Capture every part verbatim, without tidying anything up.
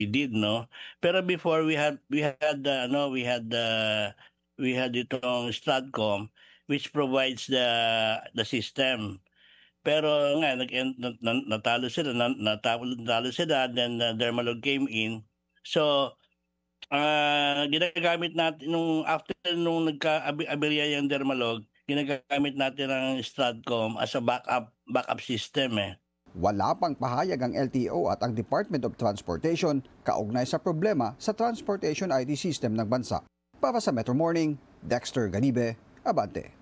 did, no? Pero before we had we had uh, no we had uh, we had itong Stratcom, which provides the the system. Pero nga nag na- na- natalo sila, na- natalo, natalo sila, then uh, Dermalog came in. So ah ginagamit natin nung after nung nagka-aberya yung Dermalog, ginagamit natin ang Stratcom as a backup backup system eh. Wala pang pahayag ang L T O at ang Department of Transportation kaugnay sa problema sa transportation I T system ng bansa. Para sa Metro Morning, Dexter Ganibe, Abante.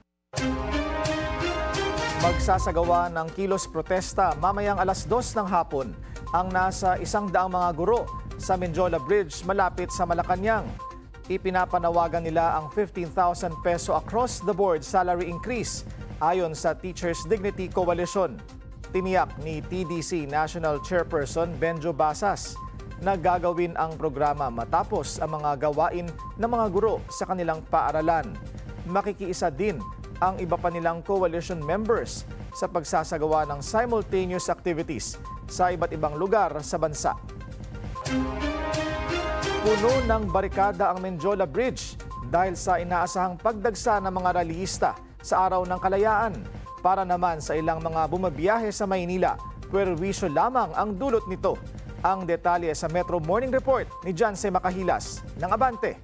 Magsasagawa ng kilos protesta mamayang alas dos ng hapon ang nasa isang daang mga guro sa Menjola Bridge malapit sa Malacanang. Ipinapanawagan nila ang fifteen thousand peso across the board salary increase ayon sa Teachers Dignity Coalition. Tiniyak ni T D C National Chairperson Benjo Basas na gagawin ang programa matapos ang mga gawain ng mga guro sa kanilang paaralan. Makikiisa din ang iba pa nilang coalition members sa pagsasagawa ng simultaneous activities sa iba't ibang lugar sa bansa. Puno ng barikada ang Menjola Bridge dahil sa inaasahang pagdagsa ng mga rallyista sa Araw ng Kalayaan. Para naman sa ilang mga bumabiyahe sa Maynila, pwerwisyo lamang ang dulot nito. Ang detalye sa Metro Morning Report ni Janse Makahilas ng Abante.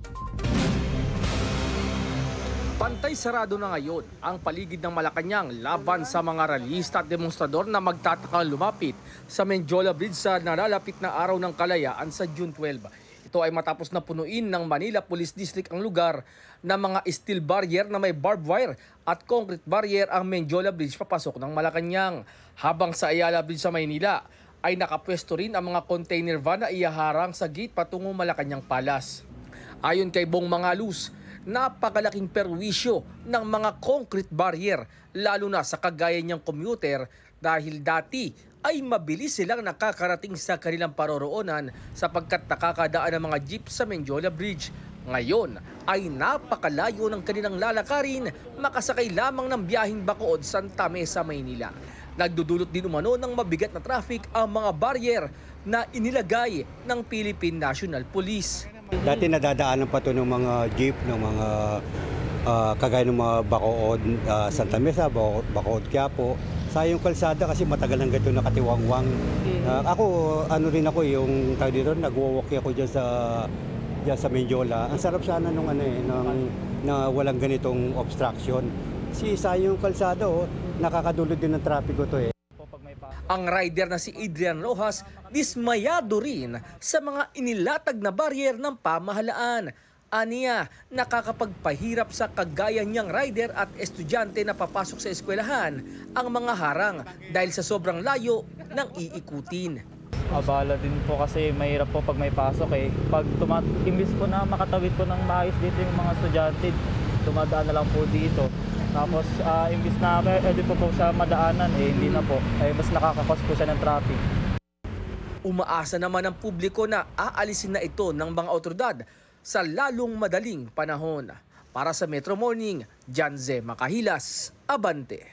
Pantay sarado na ngayon ang paligid ng Malacanang laban sa mga rallyista at demonstrador na magtatakang lumapit sa Menjola Bridge sa nalalapit na Araw ng Kalayaan sa June twelve. Ito ay matapos na punuin ng Manila Police District ang lugar ng mga steel barrier na may barbed wire at concrete barrier ang Menjola Bridge papasok ng Malacanang. Habang sa Ayala Bridge sa Maynila ay nakapwesto rin ang mga container van na iyaharang sa gate patungong Malacanang Palace. Ayon kay Bong Mangalus, napakalaking perwisyo ng mga concrete barrier lalo na sa kagaya niyang commuter dahil dati ay mabilis silang nakakarating sa kanilang paroroonan sapagkat nakakadaan ng mga jeep sa Menjola Bridge. Ngayon ay napakalayo ng kanilang lalakarin, makasakay lamang ng biyaheng Bacood, Santa Mesa, Maynila. Nagdudulot din umano ng mabigat na traffic ang mga barrier na inilagay ng Philippine National Police. Dati nadadaanan pa ito ng mga jeep, ng mga uh, kagaya ng mga Bacood, uh, Santa Mesa, Bacood, Quiapo. Sa yung kalsada kasi matagal nang ganito nakatiwangwang. Uh, ako, ano rin ako, yung tawag dito, nag-walkie ako dyan sa, dyan sa Menjola. Ang sarap sana nung ano eh, nung, na walang ganitong obstruction. Kasi sa yung kalsada, oh, nakakadulot din ng trapiko to eh. Ang rider na si Adrian Rojas, dismayado rin sa mga inilatag na barrier ng pamahalaan. Aniya, nakakapagpahirap sa kagaya niyang rider at estudyante na papasok sa eskwelahan ang mga harang dahil sa sobrang layo ng iikutin. Abala din po kasi mahirap po pag may pasok eh. Pag tumat imbis po na makatawid po ng maayos dito yung mga estudyante, tumadaan na lang po dito. Tapos uh, imbis na pwede po po sa madaanan eh, hindi na po. Eh, mas nakakakos po siya ng traffic. Umaasa naman ang publiko na aalisin na ito ng mga otoridad sa lalong madaling panahon. Para sa Metro Morning, Janze Makahilas, Abante.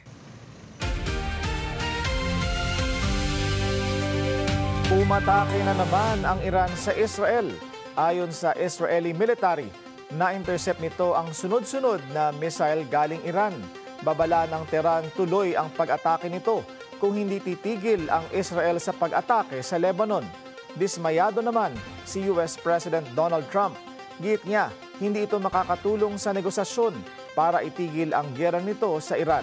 Umatake na naman ang Iran sa Israel. Ayon sa Israeli military, na-intercept nito ang sunod-sunod na missile galing Iran. Babala ng Tehran tuloy ang pag-atake nito kung hindi titigil ang Israel sa pag-atake sa Lebanon. Dismayado naman si U S President Donald Trump. Giit niya, hindi ito makakatulong sa negosasyon para itigil ang giyera nito sa Iran.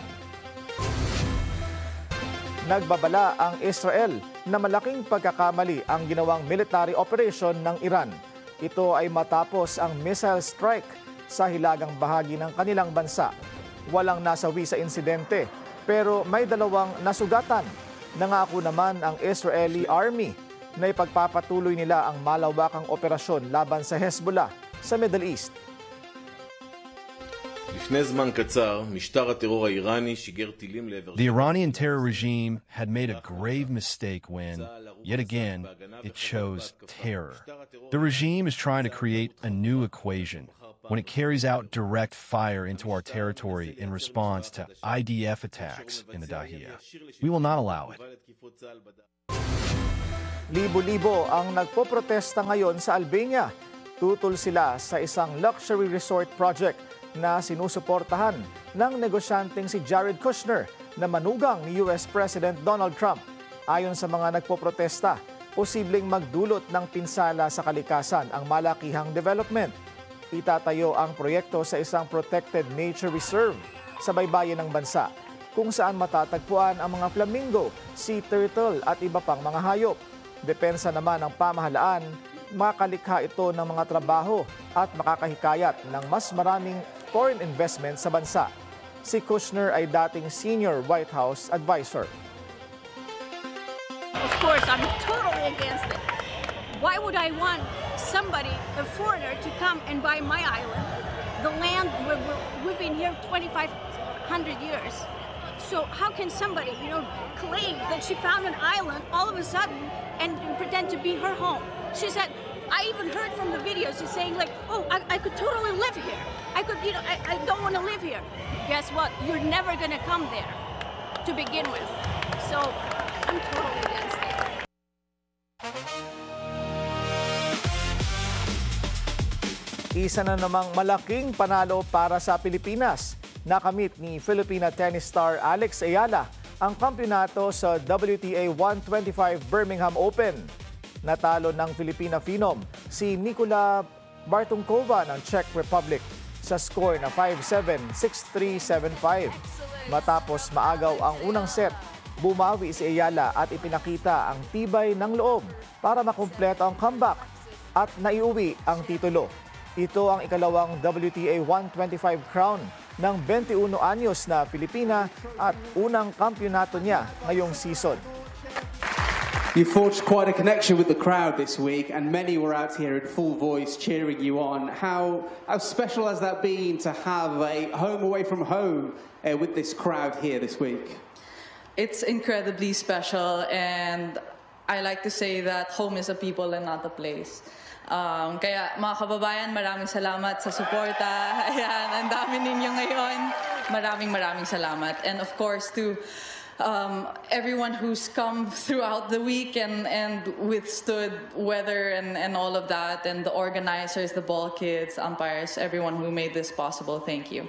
Nagbabala ang Israel na malaking pagkakamali ang ginawang military operation ng Iran. Ito ay matapos ang missile strike sa hilagang bahagi ng kanilang bansa. Walang nasawi sa insidente, pero may dalawang nasugatan. Nangako naman ang Israeli Army na ipagpapatuloy nila ang malawakang operasyon laban sa Hezbollah sa Middle East. The Iranian terror regime had made a grave mistake when, yet again, it chose terror. The regime is trying to create a new equation when it carries out direct fire into our territory in response to I D F attacks in the Dahiyah. We will not allow it. Libo-libo ang nagpoprotesta ngayon sa Albania. Tutol sila sa isang luxury resort project na sinusuportahan ng negosyanteng si Jared Kushner na manugang ni U S President Donald Trump. Ayon sa mga nagpoprotesta, posibleng magdulot ng pinsala sa kalikasan ang malakihang development. Itatayo ang proyekto sa isang protected nature reserve sa baybayin ng bansa, kung saan matatagpuan ang mga flamingo, sea turtle at iba pang mga hayop. Depensa naman ng pamahalaan, makalikha ito ng mga trabaho at makakahikayat ng mas maraming foreign investment sa bansa. Si Kushner ay dating senior White House advisor. Of course, I'm totally against it. Why would I want somebody, a foreigner, to come and buy my island? The land, we're, we're, we've been here twenty-five hundred years. So how can somebody, you know, claim that she found an island all of a sudden and pretend to be her home? She said, I even heard from the videos, she's saying like, oh, I, I could totally live here. I could, you know, I, I don't want to live here. Guess what? You're never going to come there to begin with. So I'm totally against it. Isa na namang malaking panalo para sa Pilipinas. Nakamit ni Filipina tennis star Alex Ayala ang kampyonato sa W T A one twenty-five Birmingham Open. Natalo ng Filipina Phenom si Nikola Bartunkova ng Czech Republic sa score na five seven, six three, seven five. Matapos maagaw ang unang set, bumawi si Ayala at ipinakita ang tibay ng loob para makumpleto ang comeback at naiuwi ang titulo. Ito ang ikalawang W T A one twenty-five crown ng twenty-one anyos na Pilipina at unang kampyonato niya ngayong season. You forged quite a connection with the crowd this week, and many were out here in full voice cheering you on. How, how special has that been to have a home away from home uh, with this crowd here this week? It's incredibly special, and I like to say that home is a people and not a place. Um, kaya mga kababayan, maraming salamat sa suporta. Ayan, ang dami ninyo ngayon. Maraming maraming salamat. And of course to um, everyone who's come throughout the week and, and withstood weather and, and all of that, and the organizers, the ball kids, umpires, everyone who made this possible. Thank you.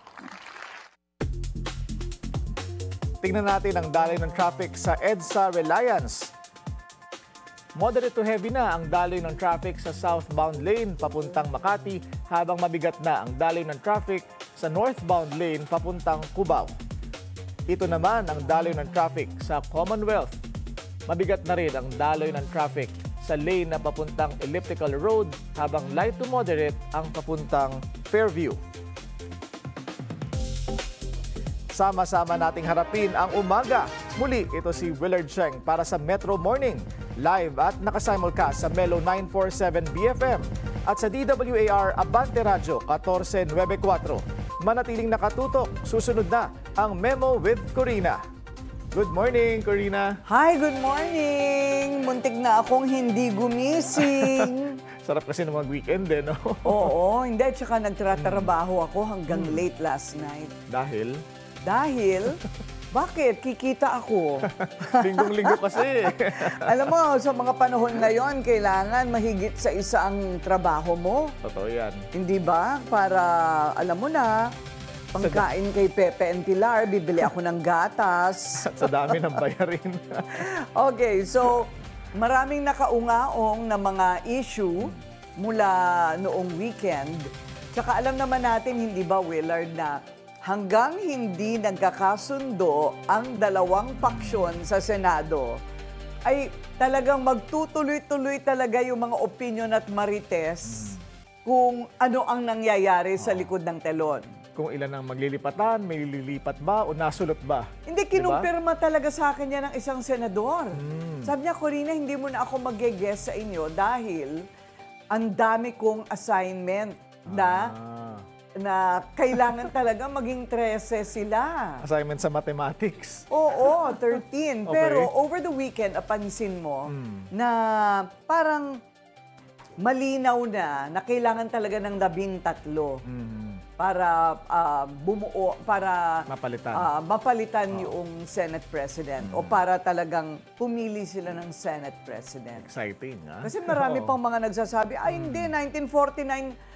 Tingnan natin ang daloy ng traffic sa EDSA Reliance. Moderate to heavy na ang daloy ng traffic sa southbound lane papuntang Makati, habang mabigat na ang daloy ng traffic sa northbound lane papuntang Cubao. Ito naman ang daloy ng traffic sa Commonwealth. Mabigat na rin ang daloy ng traffic sa lane na papuntang Elliptical Road, habang light to moderate ang papuntang Fairview. Sama-sama nating harapin ang umaga. Muli, ito si Willard Cheng para sa Metro Morning. Live at nakasimulcast sa Melo nine forty-seven B F M at sa D W A R Abante Radio fourteen ninety-four. Manatiling nakatutok, susunod na ang Memo with Corina. Good morning, Corina. Hi, good morning. Muntik na akong hindi gumising. Sarap kasi ng mga weekend eh, no? Oo, hindi. Tsaka nagtratrabaho ako hanggang late last night. Dahil? Dahil? Bakit? Kikita ako. Linggong-linggo kasi. Alam mo, sa mga panahon ngayon, kailangan mahigit sa isang trabaho mo. Totoo yan. Hindi ba? Para, alam mo na, pangkain kay Pepe and Pilar, bibili ako ng gatas. Sa dami ng bayarin. Okay, so maraming nakaungaong na mga issue mula noong weekend. Tsaka alam naman natin, hindi ba, Willard, na hanggang hindi nagkakasundo ang dalawang paksyon sa Senado, ay talagang magtutuloy-tuloy talaga yung mga opinion at marites kung ano ang nangyayari sa likod ng telon. Kung ilan ang maglilipatan, may lilipat ba o nasulot ba? Hindi, kinumpirma diba? Talaga sa akin yan ng isang senador. Hmm. Sabi niya, Corina, hindi mo na ako mag-guess sa inyo dahil ang dami kong assignment na Ah. na kailangan talaga maging thirteen sila. Assignment sa mathematics. Oo, thirteen. Okay. Pero over the weekend, napansin mo Mm. na parang malinaw na na kailangan talaga ng labing tatlo. Mm. para ah, bumuo, para Mapalitan. ah, mapalitan yung Senate President o para talagang pumili sila ng Senate President. Exciting, ha? Kasi marami Oo. pang mga nagsasabi, ay hindi, nineteen forty-nine